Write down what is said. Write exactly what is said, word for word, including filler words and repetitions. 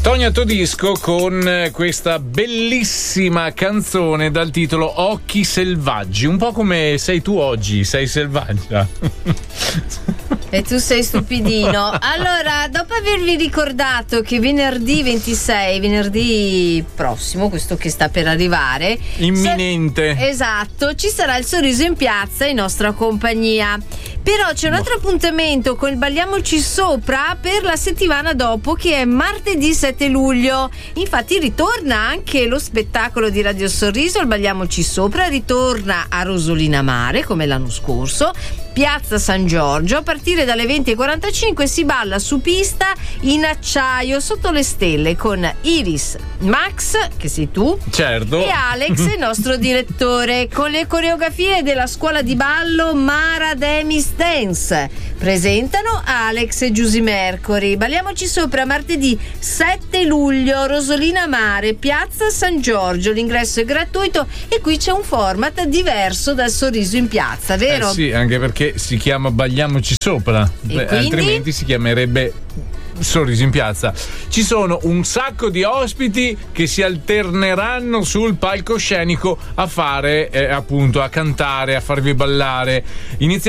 Tonia Todisco con questa bellissima canzone dal titolo Occhi selvaggi, un po' come sei tu oggi, sei selvaggia. E tu sei stupidino. Allora, dopo avervi ricordato che venerdì ventisei, venerdì prossimo, questo che sta per arrivare, imminente, sa- esatto, ci sarà il Sorriso in Piazza in nostra compagnia. Però c'è un altro appuntamento con il Balliamoci Sopra per la settimana dopo, che è martedì sette luglio. Infatti ritorna anche lo spettacolo di Radio Sorriso, il Balliamoci Sopra, ritorna a Rosolina Mare come l'anno scorso, Piazza San Giorgio. A partire dalle venti e quarantacinque si balla su pista in acciaio sotto le stelle con Iris, Max, che sei tu, certo, e Alex, il nostro direttore, con le coreografie della scuola di ballo Mara Demis Dance. Presentano Alex e Giusy Mercury. Balliamoci Sopra martedì sette luglio, Rosolina Mare, Piazza San Giorgio. L'ingresso è gratuito e qui c'è un format diverso dal Sorriso in Piazza, vero? Eh sì, anche perché si chiama Balliamoci Sopra, e quindi? Altrimenti si chiamerebbe Sorriso in Piazza. Ci sono un sacco di ospiti che si alterneranno sul palcoscenico a fare eh, appunto a cantare, a farvi ballare. Inizia